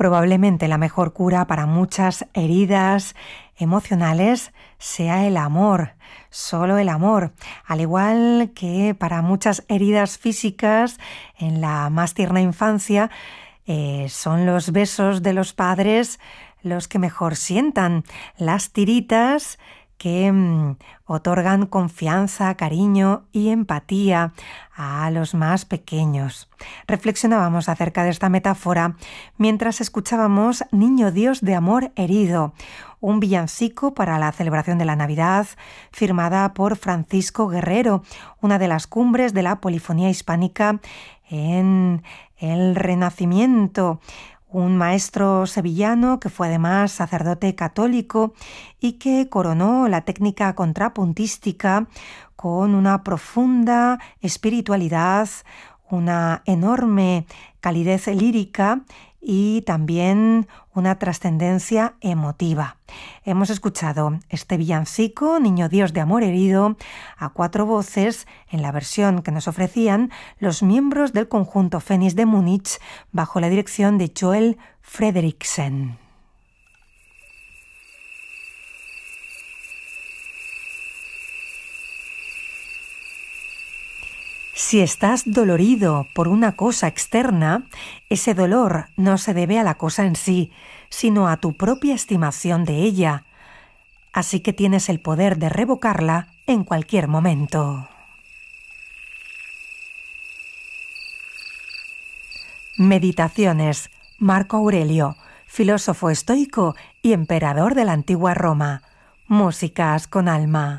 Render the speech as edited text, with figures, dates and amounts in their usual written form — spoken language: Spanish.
Probablemente la mejor cura para muchas heridas emocionales sea el amor, solo el amor, al igual que para muchas heridas físicas en la más tierna infancia, son los besos de los padres los que mejor sientan, las tiritas que otorgan confianza, cariño y empatía a los más pequeños. Reflexionábamos acerca de esta metáfora mientras escuchábamos Niño Dios de amor herido, un villancico para la celebración de la Navidad firmada por Francisco Guerrero, una de las cumbres de la polifonía hispánica en el Renacimiento. Un maestro sevillano que fue además sacerdote católico y que coronó la técnica contrapuntística con una profunda espiritualidad, una enorme calidez lírica y también una trascendencia emotiva. Hemos escuchado este villancico, Niño Dios de amor herido, a 4 voces en la versión que nos ofrecían los miembros del conjunto Fénix de Múnich bajo la dirección de Joel Frederiksen. Si estás dolorido por una cosa externa, ese dolor no se debe a la cosa en sí, sino a tu propia estimación de ella. Así que tienes el poder de revocarla en cualquier momento. Meditaciones. Marco Aurelio, filósofo estoico y emperador de la antigua Roma. Músicas con alma.